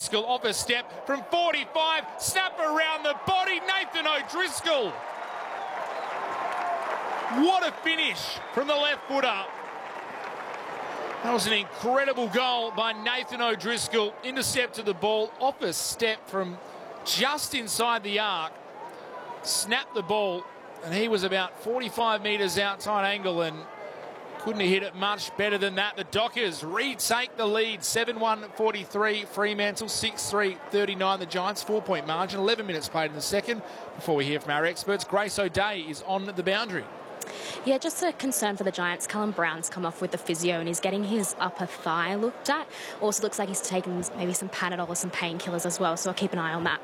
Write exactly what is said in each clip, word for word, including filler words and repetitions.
O'Driscoll off a step from forty-five. Snap around the body. Nathan O'Driscoll. What a finish from the left footer. That was an incredible goal by Nathan O'Driscoll. Intercepted the ball off a step from just inside the arc. Snapped the ball, and he was about forty-five metres outside angle and couldn't have hit it much better than that. The Dockers retake the lead, seven one forty-three. Fremantle, six three thirty-nine. The Giants, four-point margin, eleven minutes played in the second. Before we hear from our experts, Grace O'Day is on the boundary. Yeah, just a concern for the Giants. Callum Brown's come off with the physio and he's getting his upper thigh looked at. Also looks like he's taken maybe some Panadol or some painkillers as well, so I'll keep an eye on that.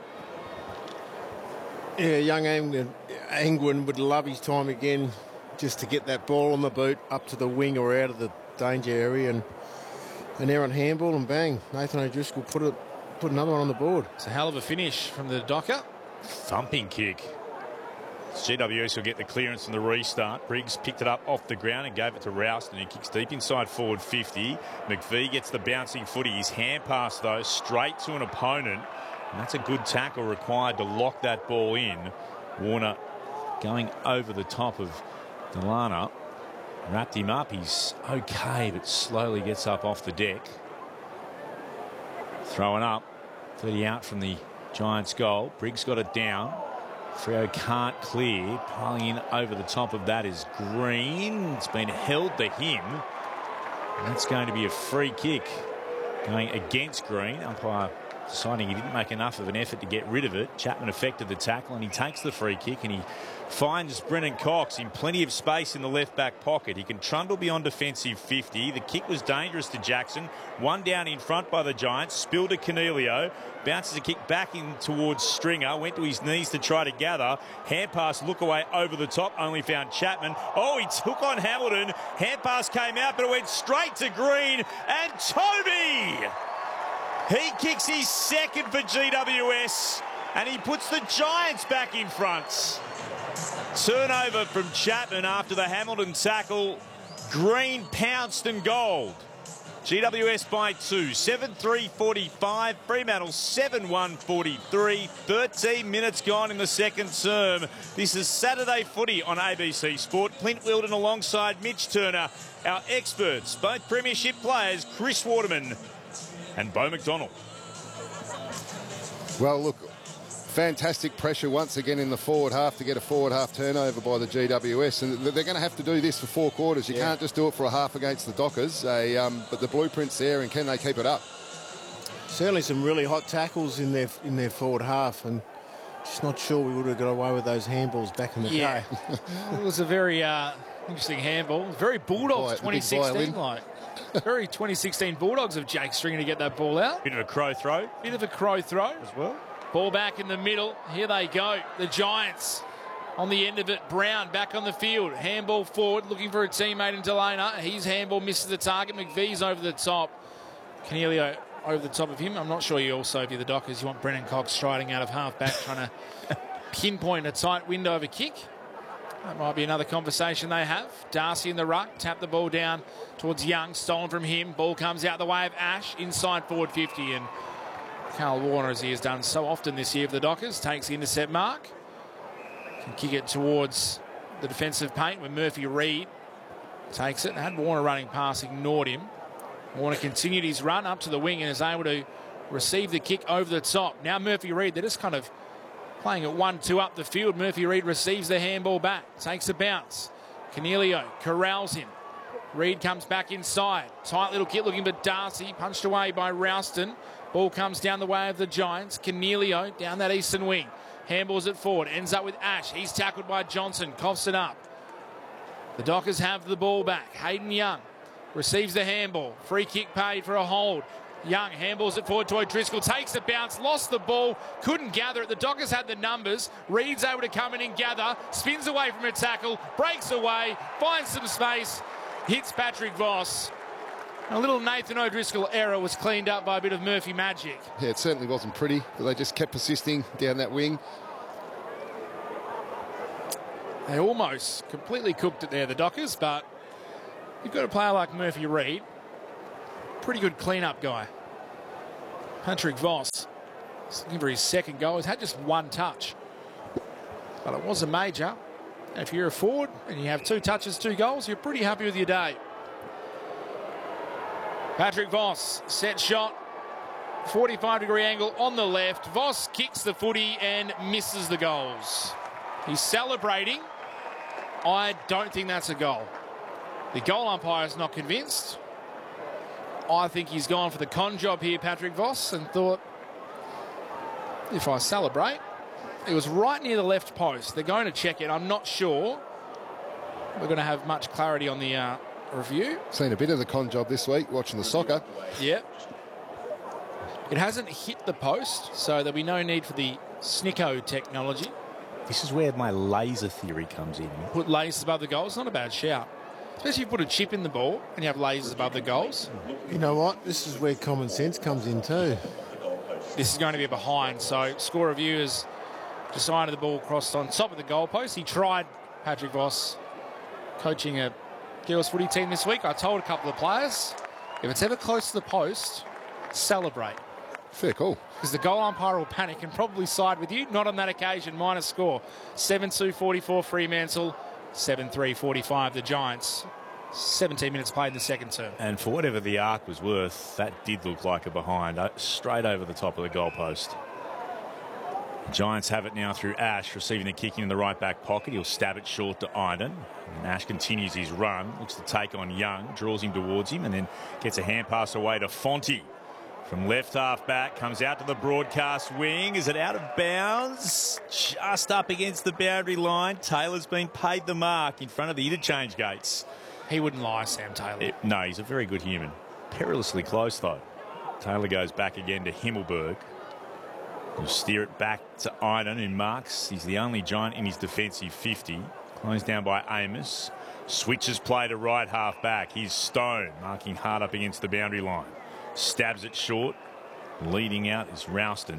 Yeah, young Angwin, Angwin would love his time again just to get that ball on the boot up to the wing or out of the danger area, and an errant handball, and bang, Nathan O'Driscoll put it, put another one on the board. It's a hell of a finish from the Docker. Thumping kick. G W S will get the clearance and the restart. Briggs picked it up off the ground and gave it to Ralston, who kicks deep inside forward fifty. McVee gets the bouncing footy. His hand pass, though, straight to an opponent. And that's a good tackle required to lock that ball in. Warner going over the top of Delana. Wrapped him up. He's okay, but slowly gets up off the deck. Throwing up. thirty out from the Giants' goal. Briggs got it down. Freo can't clear. Piling in over the top of that is Green. It's been held to him. And that's going to be a free kick going against Green. Umpire deciding he didn't make enough of an effort to get rid of it. Chapman effected the tackle and he takes the free kick and he finds Brennan Cox in plenty of space in the left back pocket. He can trundle beyond defensive fifty. The kick was dangerous to Jackson. One down in front by the Giants. Spilled to Cornelio. Bounces a kick back in towards Stringer. Went to his knees to try to gather. Hand pass, look away over the top. Only found Chapman. Oh, he took on Hamilton. Hand pass came out, but it went straight to Green. And Toby! He kicks his second for G W S. And he puts the Giants back in front. Turnover from Chapman after the Hamilton tackle. Green pounced and gold. G W S by two. seven three forty-five. Fremantle seven one forty-three. thirteen minutes gone in the second term. This is Saturday footy on A B C Sport. Clint Wilden alongside Mitch Turner. Our experts, both premiership players, Chris Waterman and Beau McDonald. Well, look, fantastic pressure once again in the forward half to get a forward half turnover by the G W S, and they're going to have to do this for four quarters. You yeah. can't just do it for a half against the Dockers, they, um, but the blueprint's there, and can they keep it up? Certainly some really hot tackles in their in their forward half, and just not sure we would have got away with those handballs back in the yeah. day. Well, it was a very uh, interesting handball. Very Bulldogs twenty sixteen like. Very twenty sixteen Bulldogs of Jake Stringer to get that ball out. Bit of a crow throw. Bit of a crow throw as well. Ball back in the middle. Here they go. The Giants on the end of it. Brown back on the field. Handball forward, looking for a teammate in Delana. His handball misses the target. McVee's over the top. Cornelio over the top of him. I'm not sure you also, if you're the Dockers, you want Brennan Cox striding out of half back trying to pinpoint a tight window of a kick. That might be another conversation they have. Darcy in the ruck, tap the ball down towards Young, stolen from him. Ball comes out the way of Ash, inside forward fifty, and Carl Warner, as he has done so often this year for the Dockers, takes the intercept mark. Can kick it towards the defensive paint when Murphy Reid takes it. And had Warner running past, ignored him. Warner continued his run up to the wing and is able to receive the kick over the top. Now Murphy Reid, they're just kind of playing it one two up the field. Murphy Reid receives the handball back, takes a bounce. Cornelio corrals him. Reid comes back inside. Tight little kick looking for Darcy. Punched away by Ralston. Ball comes down the way of the Giants. Cornelio down that eastern wing. Handballs it forward. Ends up with Ash. He's tackled by Johnson. Coughs it up. The Dockers have the ball back. Hayden Young receives the handball. Free kick paid for a hold. Young handballs it forward to O'Driscoll. Takes a bounce. Lost the ball. Couldn't gather it. The Dockers had the numbers. Reid's able to come in and gather. Spins away from a tackle. Breaks away. Finds some space. Hits Patrick Voss. A little Nathan O'Driscoll error was cleaned up by a bit of Murphy magic. Yeah, it certainly wasn't pretty, but they just kept persisting down that wing. They almost completely cooked it there, the Dockers, but you've got a player like Murphy Reid, pretty good clean-up guy. Patrick Voss is looking for his second goal. He's had just one touch, but it was a major. And if you're a forward and you have two touches, two goals, you're pretty happy with your day. Patrick Voss, set shot, forty-five degree angle on the left. Voss kicks the footy and misses the goals. He's celebrating. I don't think that's a goal. The goal umpire is not convinced. I think he's gone for the con job here, Patrick Voss, and thought, if I celebrate, it was right near the left post. They're going to check it. I'm not sure we're going to have much clarity on the uh, review. Seen a bit of the con job this week, watching the soccer. Yep. It hasn't hit the post, so there'll be no need for the Snicko technology. This is where my laser theory comes in. Put lasers above the goals, not a bad shout. Especially if you put a chip in the ball and you have lasers above the goals. You know what? This is where common sense comes in too. This is going to be behind, so score review has decided the ball crossed on top of the goalpost. He tried, Patrick Voss, coaching a girls footy team this week. I told a couple of players, if it's ever close to the post, celebrate. Fair call. Because the goal umpire will panic and probably side with you. Not on that occasion. Minus score. seven two forty-four Fremantle. seven three forty-five the Giants. seventeen minutes played in the second term. And for whatever the arc was worth, that did look like a behind. Straight over the top of the goalpost. The Giants have it now through Ash, receiving the kick in the right back pocket. He'll stab it short to Iden. And Ash continues his run. Looks to take on Young. Draws him towards him and then gets a hand pass away to Fonte. From left half back, comes out to the broadcast wing. Is it out of bounds? Just up against the boundary line. Taylor's been paid the mark in front of the interchange gates. He wouldn't lie, Sam Taylor. It, no, he's a very good human. Perilously close, though. Taylor goes back again to Himmelberg. He'll steer it back to Iden, who marks. He's the only Giant in his defensive fifty. Closed down by Amos. Switches play to right half back. Here's Stone, marking hard up against the boundary line. Stabs it short. Leading out is Ralston.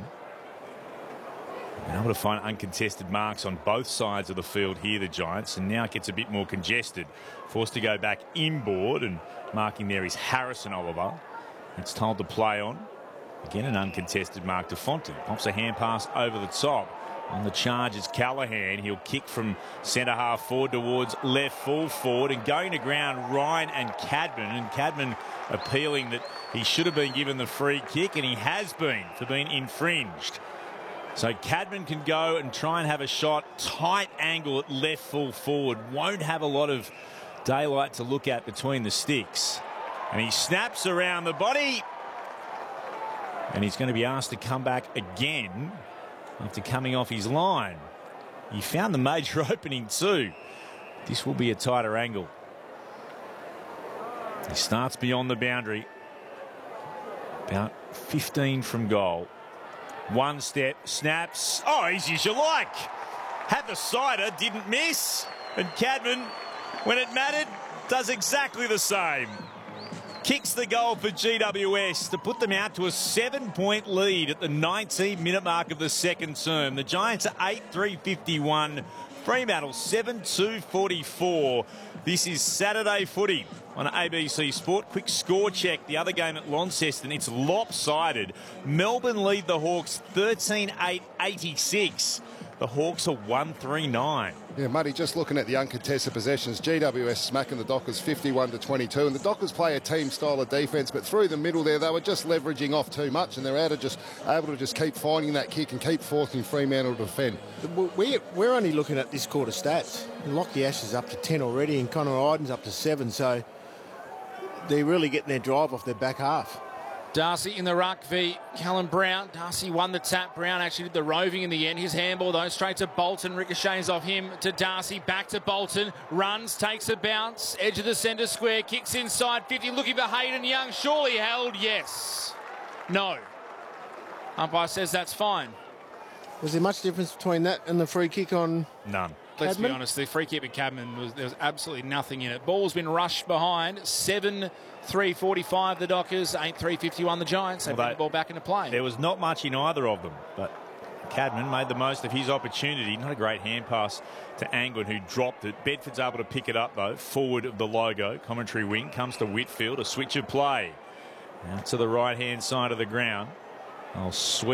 Been able to find uncontested marks on both sides of the field here, the Giants, and now it gets a bit more congested. Forced to go back inboard, and marking there is Harrison Oliver. It's told to play on. Again, an uncontested mark to Fonte. Pops a hand pass over the top. On the charge is Callaghan. He'll kick from centre half forward towards left full forward, and going to ground Ryan and Cadman. And Cadman appealing that he should have been given the free kick, and he has been for being infringed. So Cadman can go and try and have a shot. Tight angle at left full forward. Won't have a lot of daylight to look at between the sticks. And he snaps around the body. And he's going to be asked to come back again after coming off his line. He found the major opening too. This will be a tighter angle. He starts beyond the boundary. About fifteen from goal. One step, snaps. Oh, easy as you like. Had the sider, didn't miss. And Cadman, when it mattered, does exactly the same. Kicks the goal for G W S to put them out to a seven-point lead at the nineteen minute mark of the second term. The Giants are eight three fifty-one. Fremantle seven two forty-four. This is Saturday footy on A B C Sport. Quick score check. The other game at Launceston, it's lopsided. Melbourne lead the Hawks thirteen eight eighty-six. The Hawks are one three nine. Yeah, Muddy, just looking at the uncontested possessions, G W S smacking the Dockers fifty-one to twenty-two, and the Dockers play a team style of defence, but through the middle there, they were just leveraging off too much, and they're able to just able to just keep finding that kick and keep forcing Fremantle to defend. We're, we're only looking at this quarter stats. Lockie Ash is up to ten already, and Connor Iden's up to seven, so they're really getting their drive off their back half. Darcy in the ruck v Callum Brown. Darcy won the tap. Brown actually did the roving in the end. His handball, though, straight to Bolton. Ricochets off him to Darcy. Back to Bolton. Runs, takes a bounce. Edge of the centre square. Kicks inside fifty. Looking for Hayden Young. Surely held. Yes. No. Umpire says that's fine. Was there much difference between that and the free kick on? None. Let's Cadman? be honest, the free kick at Cadman, was, there was absolutely nothing in it. Ball's been rushed behind. seven three forty-five the Dockers, eight three fifty-one the Giants. They Well, bring they- the ball back into play. There was not much in either of them, but Cadman made the most of his opportunity. Not a great hand pass to Angwin, who dropped it. Bedford's able to pick it up, though, forward of the logo. Commentary wing comes to Whitfield, a switch of play. Out to the right-hand side of the ground. I'll sweep.